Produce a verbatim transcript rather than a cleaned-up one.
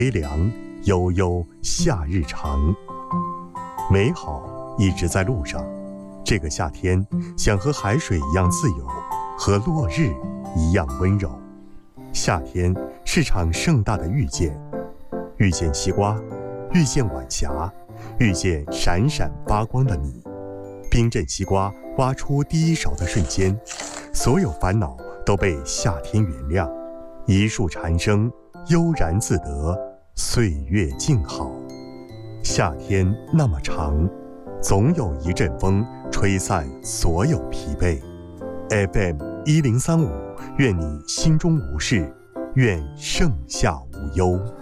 微凉，悠悠夏日长。美好一直在路上，这个夏天想和海水一样自由，和落日一样温柔。夏天是场盛大的遇见，遇见西瓜，遇见晚霞，遇见闪闪发光的你。冰镇西瓜挖出第一勺的瞬间，所有烦恼都被夏天原谅。一树蝉声，悠然自得，岁月静好。夏天那么长，总有一阵风吹散所有疲惫。F M 一零三五，愿你心中无事，愿盛夏无忧。